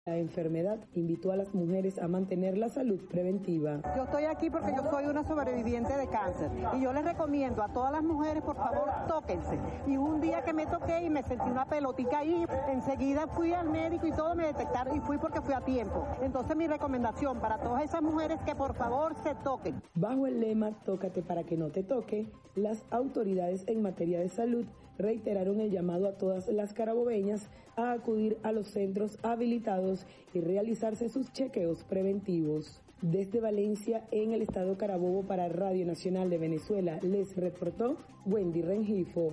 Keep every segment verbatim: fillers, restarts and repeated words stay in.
La enfermedad invitó a las mujeres a mantener la salud preventiva. Yo estoy aquí porque yo soy una sobreviviente de cáncer y yo les recomiendo a todas las mujeres, por favor, tóquense. Y un día que me toqué y me sentí una pelotica ahí, enseguida fui al médico y todo me detectaron y fui porque fui a tiempo. Entonces mi recomendación para todas esas mujeres que por favor se toquen. Bajo el lema Tócate para que no te toque, las autoridades en materia de salud reiteraron el llamado a todas las carabobeñas a acudir a los centros habilitados y realizarse sus chequeos preventivos. Desde Valencia, en el estado Carabobo, para Radio Nacional de Venezuela, les reportó Wendy Rengifo.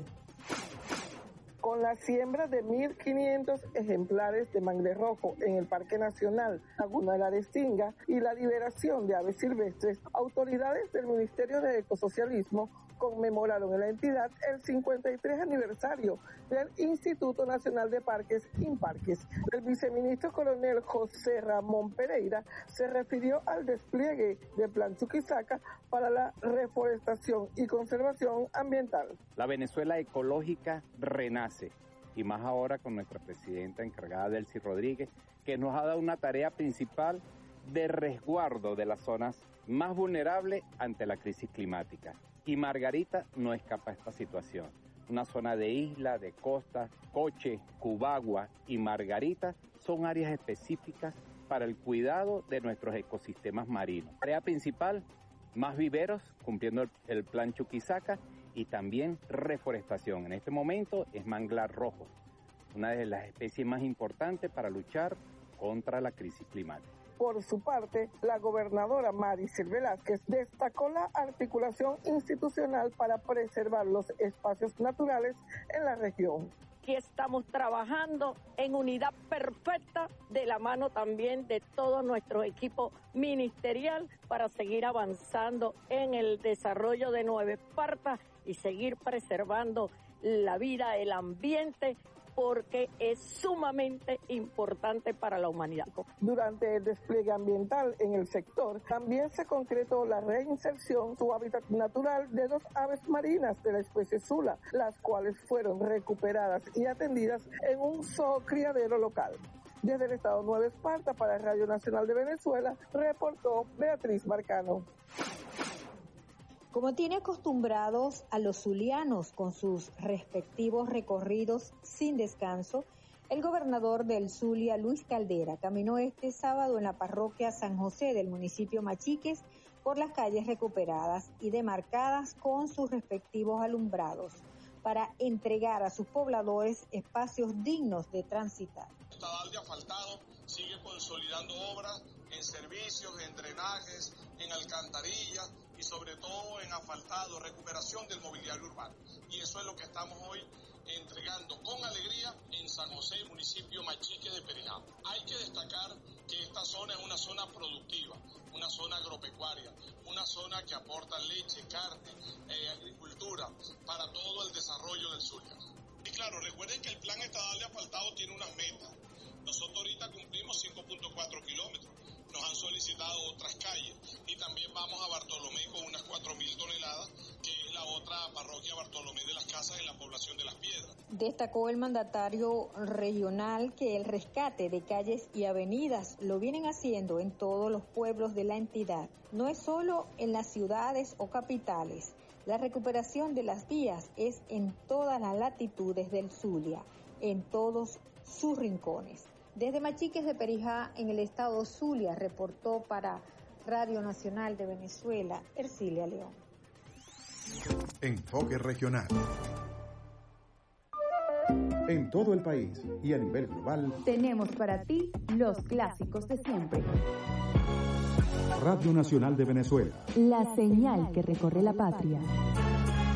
Con la siembra de mil quinientos ejemplares de mangle rojo en el Parque Nacional Laguna de la Restinga y la liberación de aves silvestres, autoridades del Ministerio de Ecosocialismo conmemoraron en la entidad el cincuenta y tres aniversario del Instituto Nacional de Parques, INPARQUES. El viceministro coronel José Ramón Pereira se refirió al despliegue del Plan Chuquisaca para la reforestación y conservación ambiental. La Venezuela ecológica renace, y más ahora con nuestra presidenta encargada, Delcy Rodríguez, que nos ha dado una tarea principal de resguardo de las zonas más vulnerables ante la crisis climática. Y Margarita no escapa a esta situación. Una zona de isla, de costa, Coche, Cubagua y Margarita son áreas específicas para el cuidado de nuestros ecosistemas marinos. Tarea principal, más viveros, cumpliendo el, el plan Chuquisaca, y también reforestación. En este momento es manglar rojo, una de las especies más importantes para luchar contra la crisis climática. Por su parte, la gobernadora Maricel Velázquez destacó la articulación institucional para preservar los espacios naturales en la región. Aquí estamos trabajando en unidad perfecta de la mano también de todo nuestro equipo ministerial para seguir avanzando en el desarrollo de Nueva Esparta y seguir preservando la vida, el ambiente, porque es sumamente importante para la humanidad. Durante el despliegue ambiental en el sector, también se concretó la reinserción su hábitat natural de dos aves marinas de la especie Zula, las cuales fueron recuperadas y atendidas en un zoocriadero local. Desde el estado Nueva Esparta, para Radio Nacional de Venezuela, reportó Beatriz Marcano. Como tiene acostumbrados a los zulianos con sus respectivos recorridos sin descanso, el gobernador del Zulia, Luis Caldera, caminó este sábado en la parroquia San José del municipio Machiques por las calles recuperadas y demarcadas con sus respectivos alumbrados para entregar a sus pobladores espacios dignos de transitar. El estadal de asfaltado sigue consolidando obras en servicios, en drenajes, en alcantarillas y sobre todo en asfaltado, recuperación del mobiliario urbano. Y eso es lo que estamos hoy entregando con alegría en San José, municipio Machique de Perijá. Hay que destacar que esta zona es una zona productiva, una zona agropecuaria, una zona que aporta leche, carne, eh, agricultura para todo el desarrollo del Zulia. Y claro, recuerden que el plan estadal de asfaltado tiene unas metas. Nosotros ahorita cumplimos cinco punto cuatro kilómetros. Nos han solicitado otras calles y también vamos a Bartolomé con unas cuatro mil toneladas, que es la otra parroquia Bartolomé de las Casas en la población de Las Piedras. Destacó el mandatario regional que el rescate de calles y avenidas lo vienen haciendo en todos los pueblos de la entidad. No es solo en las ciudades o capitales. La recuperación de las vías es en todas las latitudes del Zulia, en todos sus rincones. Desde Machiques de Perijá, en el estado Zulia, reportó para Radio Nacional de Venezuela, Ercilia León. Enfoque regional. En todo el país y a nivel global, tenemos para ti los clásicos de siempre. Radio Nacional de Venezuela. La señal que recorre la patria.